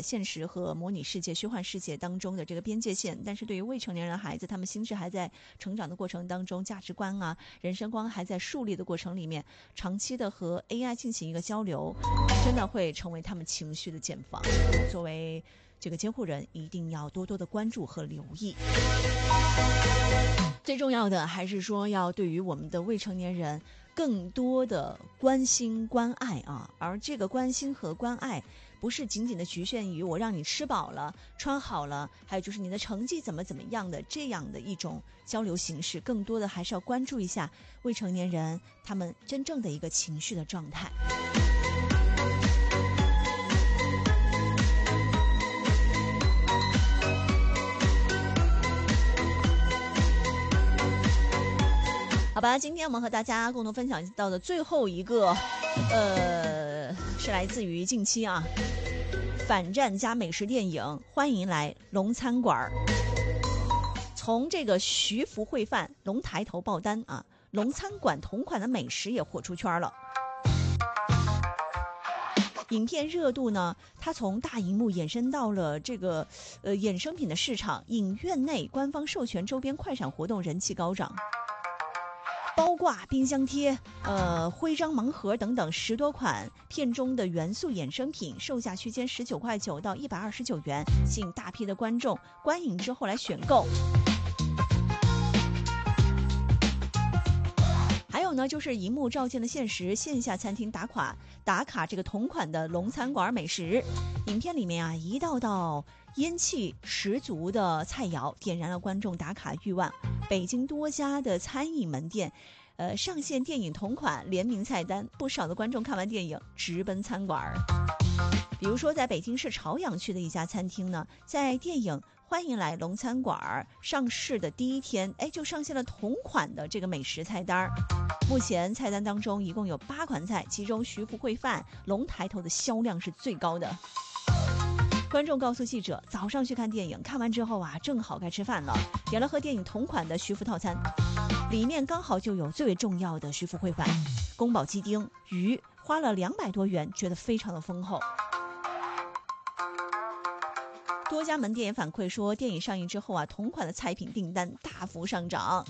现实和模拟世界、虚幻世界当中的这个边界线。但是对于未成年人孩子，他们心智还在成长的过程当中，价值观啊、人生观还在树立的过程里面，长期的和 AI 进行一个交流，真的会成为他们情绪的茧房。作为这个监护人，一定要多多的关注和留意。最重要的还是说，要对于我们的未成年人更多的关心关爱啊，而这个关心和关爱不是仅仅的局限于我让你吃饱了穿好了，还有就是你的成绩怎么样的这样的一种交流形式，更多的还是要关注一下未成年人他们真正的一个情绪的状态。好吧，今天我们和大家共同分享到的最后一个是来自于近期啊反战加美食电影欢迎来龙餐馆。从这个徐福会饭龙抬头爆单啊，龙餐馆同款的美食也火出圈了。影片热度呢，它从大荧幕衍生到了这个衍生品的市场，影院内官方授权周边快闪活动人气高涨。包挂、冰箱贴、徽章盲盒等等10多款片中的元素衍生品，售价区间19.9块到129元，吸引大批的观众观影之后来选购。还有呢，就是荧幕照见了现实，线下餐厅打卡这个同款的龙餐馆美食。影片里面啊，一道道烟气十足的菜肴点燃了观众打卡欲望。北京多家的餐饮门店上线电影同款联名菜单，不少的观众看完电影直奔餐馆。比如说在北京市朝阳区的一家餐厅呢，在电影欢迎来龙餐馆上市的第一天，就上线了同款的这个美食菜单。目前菜单当中一共有8款菜，其中徐福会饭龙抬头的销量是最高的。观众告诉记者，早上去看电影，看完之后啊，正好该吃饭了，点了和电影同款的徐福套餐，里面刚好就有最为重要的徐福会饭、宫保鸡丁、鱼，花了200多元，觉得非常的丰厚。多家门店也反馈说，电影上映之后啊，同款的菜品订单大幅上涨。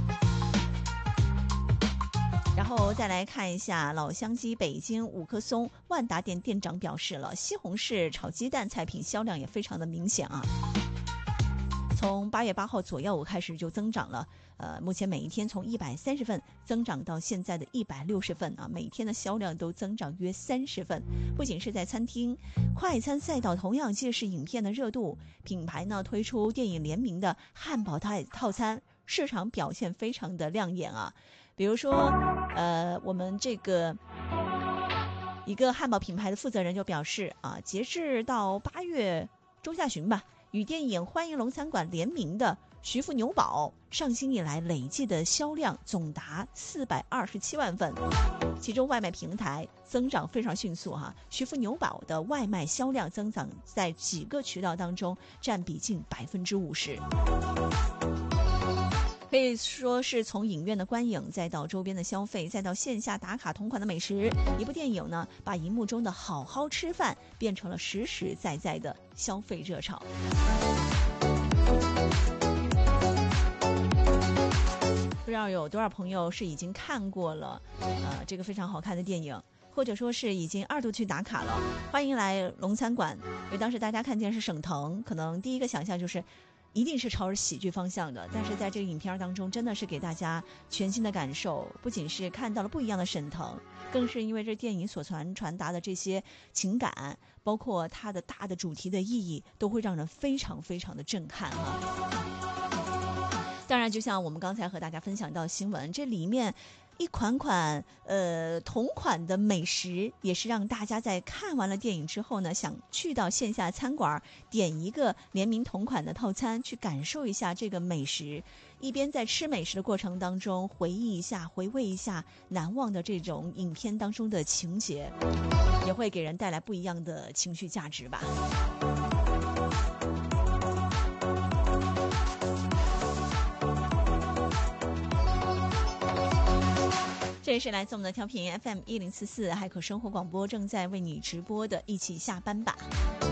然后再来看一下老乡鸡北京五棵松万达店店长表示了，西红柿炒鸡蛋菜品销量也非常的明显啊。从8月8号左右开始就增长了，目前每一天从130份增长到现在的160份啊，每天的销量都增长约30份。不仅是在餐厅，快餐赛道同样借势影片的热度，品牌呢推出电影联名的汉堡套餐，市场表现非常的亮眼啊。比如说我们这个一个汉堡品牌的负责人就表示啊，截至到8月中下旬吧，与电影欢迎龙餐馆联名的徐福牛堡上新以来累计的销量总达427万份，其中外卖平台增长非常迅速哈，徐福牛堡的外卖销量增长在几个渠道当中占比近50%。可以说是从影院的观影，再到周边的消费，再到线下打卡同款的美食，一部电影呢，把荧幕中的好好吃饭变成了实实在在的消费热潮。不知道有多少朋友是已经看过了这个非常好看的电影，或者说是已经2度去打卡了。欢迎来龙餐馆，因为当时大家看见是沈腾，可能第一个想象就是一定是朝着喜剧方向的，但是在这个影片当中真的是给大家全新的感受，不仅是看到了不一样的沈腾，更是因为这电影所传达的这些情感，包括它的大的主题的意义，都会让人非常非常的震撼啊。当然就像我们刚才和大家分享到新闻，这里面一款同款的美食，也是让大家在看完了电影之后呢，想去到线下餐馆点一个联名同款的套餐，去感受一下这个美食，一边在吃美食的过程当中回忆一下、回味一下难忘的这种影片当中的情节，也会给人带来不一样的情绪价值吧。这里是来自我们的调频 FM 1044海口生活广播正在为你直播的一起下班吧。